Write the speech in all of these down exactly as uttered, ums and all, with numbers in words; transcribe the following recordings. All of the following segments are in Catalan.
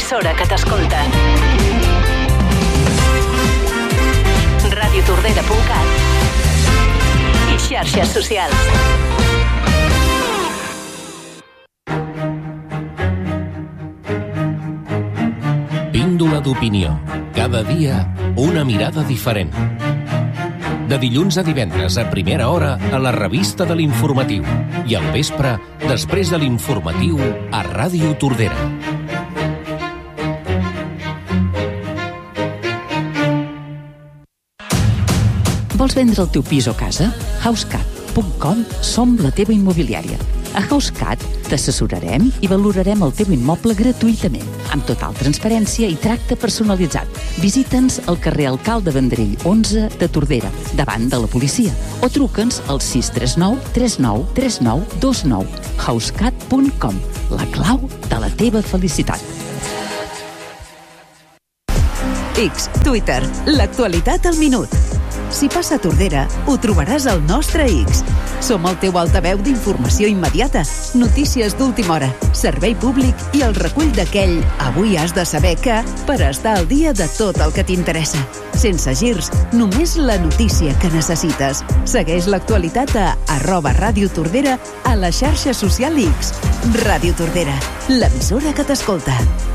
l'emissora que t'escolta. ràdio tordera punt cat i xarxes socials. Píndola d'opinió. Cada dia una mirada diferent. De dilluns a divendres a primera hora a la revista de l'Informatiu i al vespre, després de l'Informatiu, a Ràdio Tordera. Vols vendre el teu pis o casa? housecat punt com som la teva immobiliària. A HouseCat t'assessorarem i valorarem el teu immoble gratuïtament, amb total transparència i tracte personalitzat. Visita'ns al carrer Alcalde Vendrell onze de Tordera, davant de la policia, o truca'ns al sis tres nou tres nou tres nou dos nou. housecat punt com, la clau de la teva felicitat. X, Twitter, l'actualitat al minut. Si passa a Tordera, ho trobaràs al nostre X. Som el teu altaveu d'informació immediata, notícies d'última hora, servei públic i el recull d'aquell avui has de saber que per estar al dia de tot el que t'interessa. Sense girs, només la notícia que necessites. Segueix l'actualitat a arroba Ràdio Tordera a la xarxa social X. Ràdio Tordera, l'emissora que t'escolta.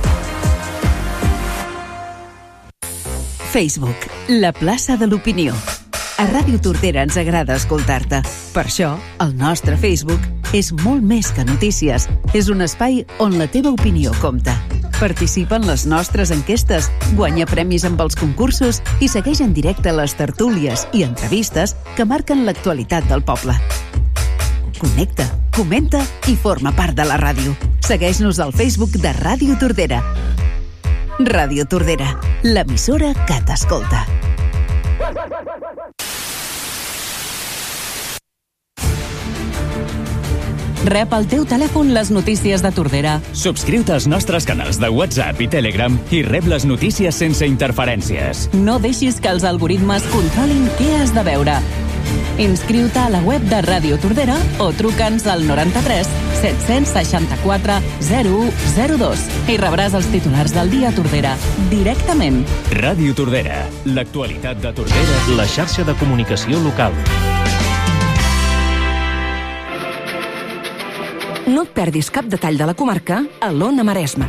Facebook, la plaça de l'opinió. A Ràdio Tordera ens agrada escoltar-te. Per això, el nostre Facebook és molt més que notícies. És un espai on la teva opinió compta. Participa en les nostres enquestes, guanya premis amb els concursos i segueix en directe les tertúlies i entrevistes que marquen l'actualitat del poble. Connecta, comenta i forma part de la ràdio. Segueix-nos al Facebook de Ràdio Tordera. Ràdio Tordera, l'emissora que t'escolta. Rep al teu telèfon les notícies de Tordera. Subscriu-te als nostres canals de WhatsApp i Telegram i rep les notícies sense interferències. No deixis que els algoritmes controlin què has de veure. Inscriu-te a la web de Ràdio Tordera o truca'ns al noranta-tres set-cents seixanta-quatre zero u zero dos i rebràs els titulars del dia a Tordera directament. Ràdio Tordera, l'actualitat de Tordera, la xarxa de comunicació local. No et perdis cap detall de la comarca a l'Ona Maresme.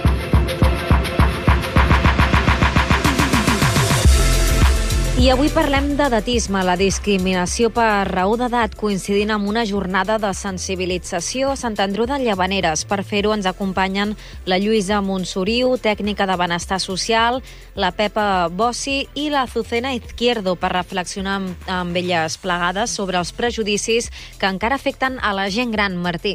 I avui parlem d'edatisme, la discriminació per raó d'edat, coincidint amb una jornada de sensibilització a Sant Andreu de Llavaneres. Per fer-ho ens acompanyen la Lluïsa Montsoriu, tècnica de benestar social, la Pepa Bossi i la Azucena Izquierdo, per reflexionar amb, amb elles plegades sobre els prejudicis que encara afecten a la gent gran. Martí.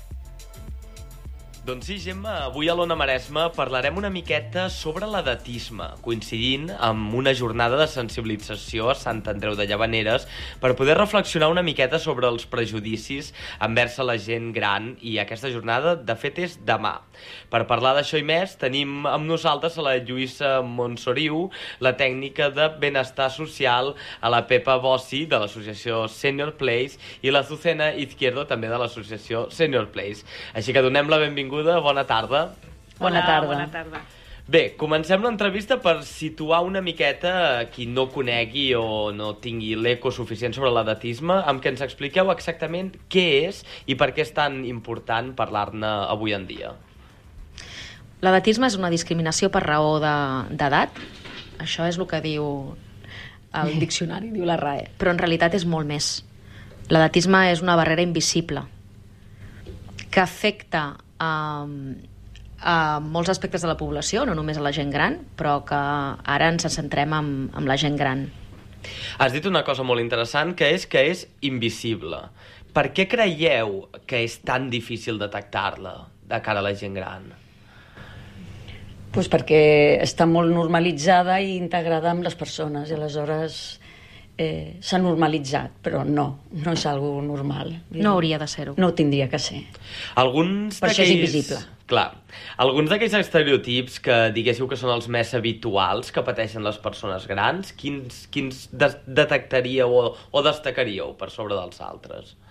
Doncs sí, Gemma, avui a l'Ona Maresme parlarem una miqueta sobre l'edatisme, coincidint amb una jornada de sensibilització a Sant Andreu de Llavaneres per poder reflexionar una miqueta sobre els prejudicis envers a la gent gran, i aquesta jornada, de fet, és demà. Per parlar d'això i més, tenim amb nosaltres a la Lluïsa Montsoriu, la tècnica de benestar social, a la Pepa Bossi, de l'associació Senior Place, i la Azucena Izquierdo, també de l'associació Senior Place. Així que donem la benvinguda. Bona tarda. Bona Hola, tarda. Bona tarda. Bé, comencem l'entrevista per situar una miqueta qui no conegui o no tingui l'eco suficient sobre l'edatisme, amb què ens expliqueu exactament què és i per què és tan important parlar-ne avui en dia. L'edatisme és una discriminació per raó d'edat. Això és el que diu el diccionari, diu la R A E. Però en realitat és molt més. L'edatisme és una barrera invisible que afecta a, a molts aspectes de la població, no només a la gent gran, però que ara ens centrem en, en la gent gran. Has dit una cosa molt interessant, que és que és invisible. Per què creieu que és tan difícil detectar-la de cara a la gent gran? Pues perquè està molt normalitzada i integrada amb les persones, i aleshores eh, s'ha normalitzat, però no, no és algo normal. No hauria de ser-ho. No ho tindria que ser. Alguns per això és invisible. Clar, alguns d'aquells estereotips que diguéssiu que són els més habituals que pateixen les persones grans, quins, quins de detectaríeu o, o destacaríeu per sobre dels altres?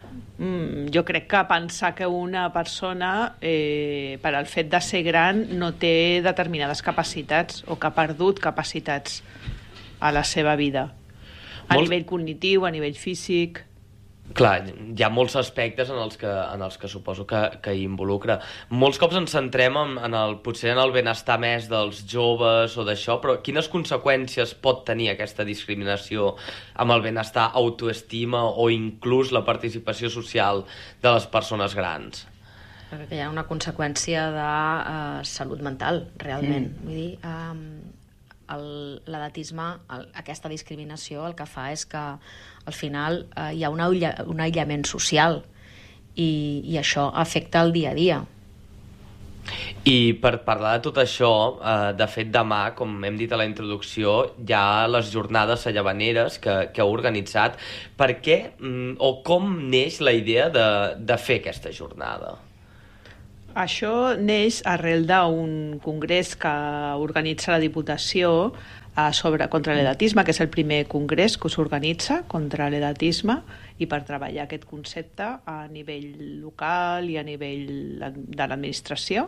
Mm, jo crec que pensar que una persona, eh, per al fet de ser gran, no té determinades capacitats o que ha perdut capacitats a la seva vida. A Molts... nivell cognitiu, a nivell físic... Clar, hi ha molts aspectes en els que, en els que suposo que, que hi involucra. Molts cops ens centrem en, en el, potser en el benestar més dels joves o d'això, però quines conseqüències pot tenir aquesta discriminació amb el benestar, autoestima o inclús la participació social de les persones grans? Perquè hi ha una conseqüència de uh, salut mental, realment. Mm. Vull dir, um, l'edatisme, aquesta discriminació, el que fa és que al final eh, hi ha un, aïlla, un aïllament social i, i això afecta el dia a dia. I per parlar de tot això, eh, de fet demà, com hem dit a la introducció, hi ha les jornades llevaneres que, que heu organitzat. Per què mm, o com neix la idea de, de fer aquesta jornada? Això neix arrel d'un congrés que organitza la Diputació eh, sobre, contra l'edatisme, que és el primer congrés que s'organitza contra l'edatisme i per treballar aquest concepte a nivell local i a nivell de l'administració.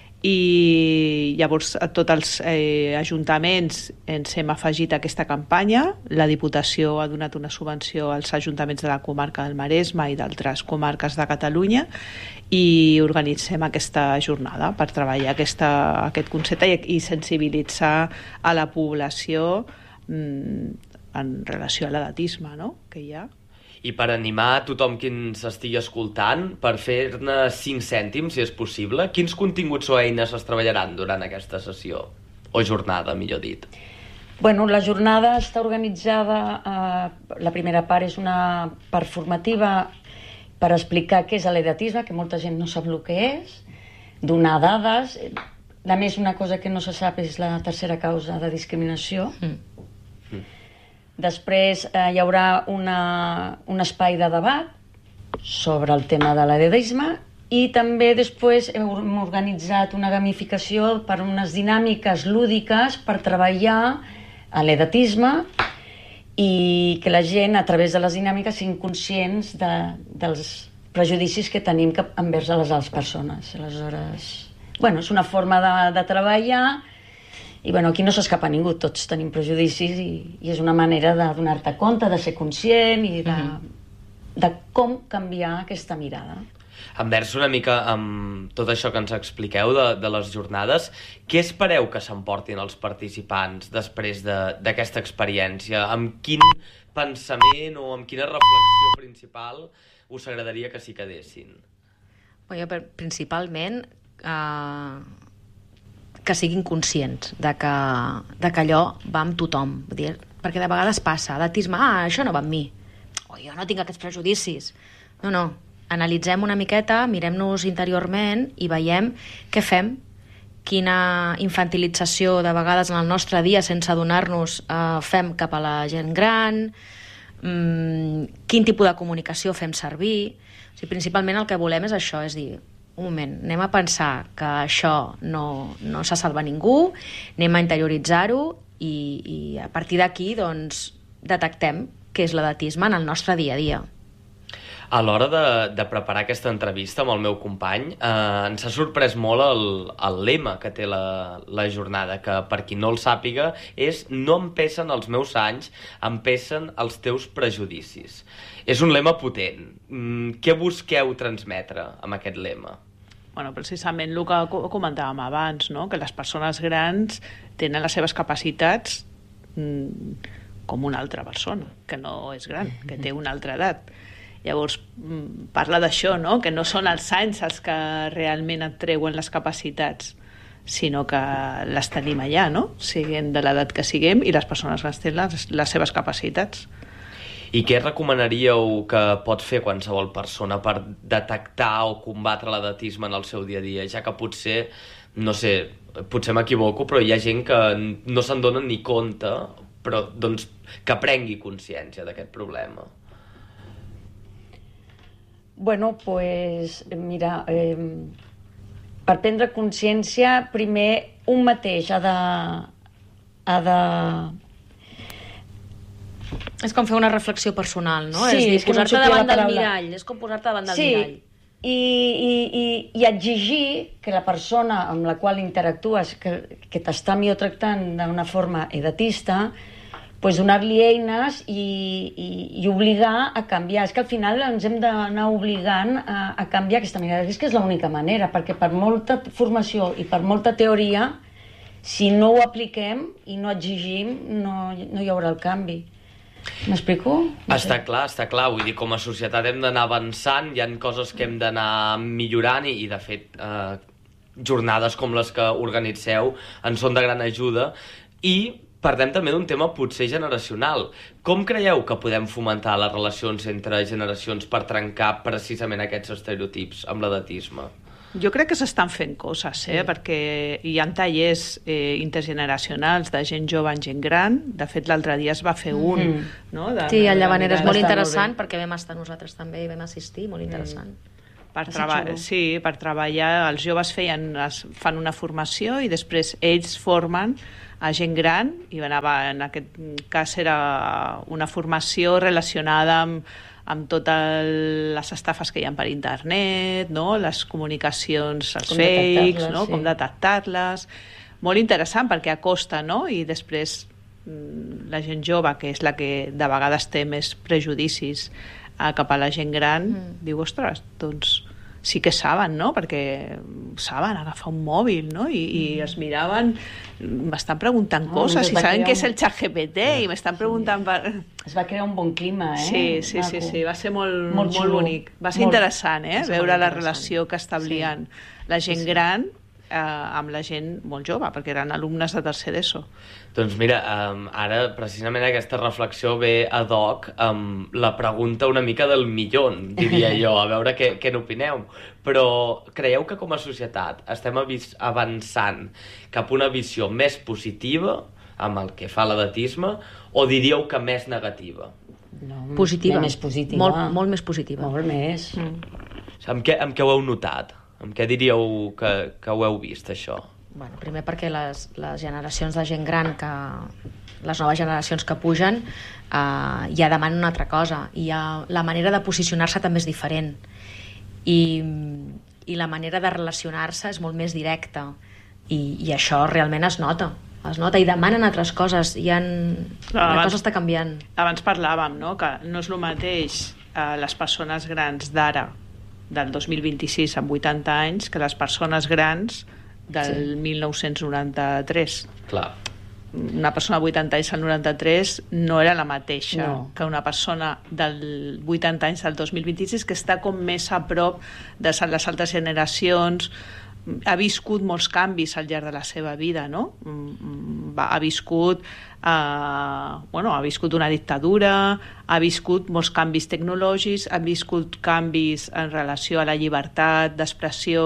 I llavors a tots els eh, ajuntaments ens hem afegit a aquesta campanya. La Diputació ha donat una subvenció als ajuntaments de la comarca del Maresme i d'altres comarques de Catalunya i organitzem aquesta jornada per treballar aquesta, aquest concepte i, i sensibilitzar a la població mm, en relació a l'edatisme, no?, que hi ha. I per animar tothom qui ens estigui escoltant, per fer-ne cinc cèntims, si és possible, quins continguts o eines es treballaran durant aquesta sessió? O jornada, millor dit. Bueno, la jornada està organitzada, eh, la primera part és una part formativa per explicar què és l'edatisme, que molta gent no sap el que és, donar dades. A més, una cosa que no se sap és la tercera causa de discriminació. Mm. Després eh, hi haurà una, un espai de debat sobre el tema de l'edatisme i també després hem organitzat una gamificació per unes dinàmiques lúdiques per treballar a l'edatisme i que la gent, a través de les dinàmiques, siguin conscients de, dels prejudicis que tenim cap, envers a les altres persones. Aleshores, bueno, és una forma de, de treballar. I bueno, aquí no s'escapa ningú, tots tenim prejudicis i, i és una manera de donar-te compte, de ser conscient i de, mm-hmm. de com canviar aquesta mirada. Envers una mica amb tot això que ens expliqueu de, de les jornades, què espereu que s'emportin els participants després d'aquesta de, experiència? Amb quin pensament o amb quina reflexió principal us agradaria que s'hi quedessin? Jo, principalment... Eh... que siguin conscients de que, de que allò va amb tothom. Vull dir, perquè de vegades passa, edatisme, ah, això no va amb mi. O jo no tinc aquests prejudicis. No, no. Analitzem una miqueta, mirem-nos interiorment i veiem què fem, quina infantilització de vegades en el nostre dia sense adonar-nos eh, fem cap a la gent gran, mmm, quin tipus de comunicació fem servir. O sigui, principalment el que volem és això, és dir, un moment, anem a pensar que això no, no se salva ningú, anem a interioritzar-ho i, i a partir d'aquí doncs, detectem què és l'edatisme en el nostre dia a dia. A l'hora de, de preparar aquesta entrevista amb el meu company, eh, ens ha sorprès molt el, el lema que té la, la jornada, que per qui no el sàpiga és no em pesen els meus anys, em pesen els teus prejudicis. És un lema potent. Mm, què busqueu transmetre amb aquest lema? Bueno, precisament el que comentàvem abans, no? Que les persones grans tenen les seves capacitats mm, com una altra persona, que no és gran, que té una altra edat. Llavors, mm, parla d'això, no? Que no són els anys els que realment et treuen les capacitats, sinó que les tenim allà, no? Siguem de l'edat que siguem i les persones grans tenen les, les seves capacitats. I què recomanaríeu que pot fer qualsevol persona per detectar o combatre l'edatisme en el seu dia a dia? Ja que potser, no sé, potser m'equivoco, però hi ha gent que no se'n dona ni compte, però doncs que prengui consciència d'aquest problema. Bueno, pues, mira, eh, per prendre consciència, primer un mateix ha de... ha de És com fer una reflexió personal, no? Sí, és dir, és que no em posar-te sortia davant la del paraula. mirall, és com posar-te davant del Sí, mirall. i, i, i, i exigir que la persona amb la qual interactues, que, que t'està millor tractant d'una forma edatista, pues donar-li eines i, i, i obligar a canviar. És que al final ens hem d'anar obligant a, a canviar aquesta manera. És que és l'única manera, perquè per molta formació i per molta teoria, si no ho apliquem i no exigim, no, no hi haurà el canvi. M'explico? No està clar, està clar. Vull dir, com a societat hem d'anar avançant, hi ha coses que hem d'anar millorant i, i de fet, eh, jornades com les que organitzeu en són de gran ajuda. I parlem també d'un tema potser generacional. Com creieu que podem fomentar les relacions entre generacions per trencar precisament aquests estereotips amb l'edatisme? Jo crec que s'estan fent coses, eh? Sí. Perquè hi ha tallers eh, intergeneracionals de gent jove en gent gran. De fet, l'altre dia es va fer un. Mm. No? De, sí, el Llavaneres és molt interessant, molt perquè vam estar nosaltres també i vam assistir, molt interessant. Mm. Per, treba sí, per treballar, els joves feien, es, fan una formació i després ells formen a gent gran i anava, en aquest cas era una formació relacionada amb amb totes les estafes que hi ha per internet, no? Les comunicacions, els com fakes, no? Sí. Com detectar-les. Molt interessant perquè acosta, no? I després la gent jove, que és la que de vegades té més prejudicis eh, cap a la gent gran, mm. diu, ostres, doncs sí que saben, no? Perquè saben agafar un mòbil, no? I, i es miraven, m'estan preguntant oh, coses, i saben un... què és el xat G P T, i m'estan preguntant... Sí. Per... Es va crear un bon clima, eh? Sí, sí, sí, sí, va ser molt, molt, molt bonic. Va ser molt interessant, eh? Veure la relació que establien sí. la gent sí. gran eh, amb la gent molt jove, perquè eren alumnes de tercer d'ESO. Doncs mira, um, ara precisament aquesta reflexió ve ad hoc amb la pregunta una mica del millón, diria jo, a veure què, què n'opineu. Però creieu que com a societat estem avançant cap a una visió més positiva amb el que fa l'edatisme o diríeu que més negativa? No, positiva. Més positiva. Molt, molt més positiva. Molt més. Mm. Amb què, amb què ho heu notat? Amb què diríeu que, que ho heu vist, això? Bueno, primer perquè les, les generacions de gent gran, que les noves generacions que pugen, eh, ja demanen una altra cosa. I ja, la manera de posicionar-se també és diferent. I, i la manera de relacionar-se és molt més directa. I, i això realment es nota. Es nota i demanen altres coses. I han... no, la abans, cosa està canviant. Abans parlàvem, no?, que no és el mateix eh, les persones grans d'ara, del dos mil vint-i-sis amb vuitanta anys, que les persones grans del sí. mil nou-cents noranta-tres. Clar. Una persona de vuitanta anys al noranta-tres no era la mateixa no. que una persona del vuitanta anys al dos mil vint-i-sis, que està com més a prop de les altres generacions. Ha viscut molts canvis al llarg de la seva vida, no? Ha viscut, eh, bueno, ha viscut una dictadura, ha viscut molts canvis tecnològics, ha viscut canvis en relació a la llibertat d'expressió,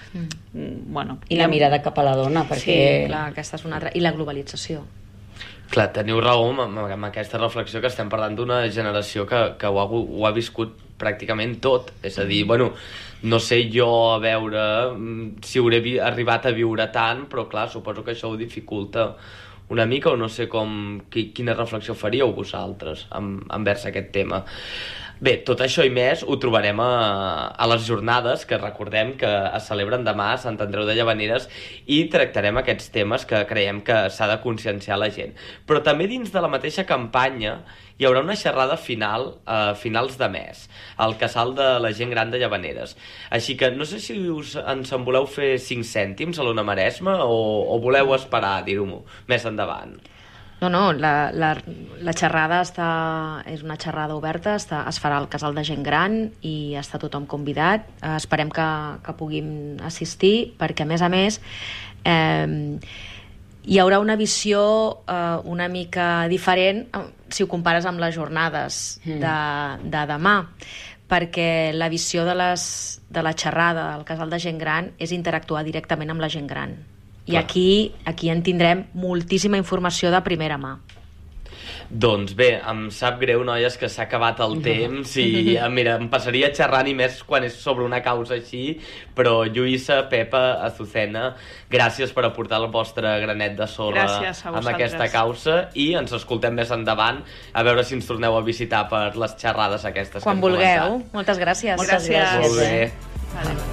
mm. bueno... I la mirada cap a la dona, perquè... Sí, clar, aquesta és una altra... I la globalització. Clar, teniu raó amb, amb aquesta reflexió que estem parlant d'una generació que, que ho, ha, ho ha viscut pràcticament tot. És a dir, bueno, no sé jo a veure si hauré vi, arribat a viure tant, però clar, suposo que això ho dificulta una mica, o no sé com, qui, quina reflexió faríeu vosaltres amb, envers aquest tema. Bé, tot això i més ho trobarem a, a les jornades que recordem que es celebren demà a Sant Andreu de Llavaneres i tractarem aquests temes que creiem que s'ha de conscienciar la gent. Però també dins de la mateixa campanya hi haurà una xerrada final a finals de mes, al casal de la gent gran de Llavaneres. Així que no sé si us, ens en voleu fer cinc cèntims a l'Ona Maresma o, o voleu esperar a dir-ho més endavant. No, no, la, la, la xerrada està, és una xerrada oberta, està, es farà al casal de gent gran i està tothom convidat. Eh, esperem que, que puguin assistir, perquè a més a més eh, hi haurà una visió eh, una mica diferent eh, si ho compares amb les jornades mm. de, de demà, perquè la visió de, les, de la xerrada al casal de gent gran és interactuar directament amb la gent gran. I aquí, aquí en tindrem moltíssima informació de primera mà. Doncs bé, em sap greu, noies, que s'ha acabat el temps i, mira, em passaria xerrant i més quan és sobre una causa així, però Lluïsa, Pepa, Azucena, gràcies per aportar el vostre granet de sorra amb aquesta causa i ens escoltem més endavant a veure si ens torneu a visitar per les xerrades aquestes quan que hem vulgueu. comentat. Moltes gràcies. Moltes gràcies. Molt bé. Vale.